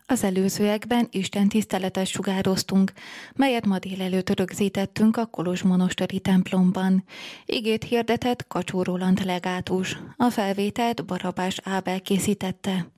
Az előzőekben Isten tiszteletet sugároztunk, melyet ma délelőtt rögzítettünk a kolozsmonosteri templomban. Igét hirdetett Kacsó Roland legátus. A felvételt Barabás Ábel készítette.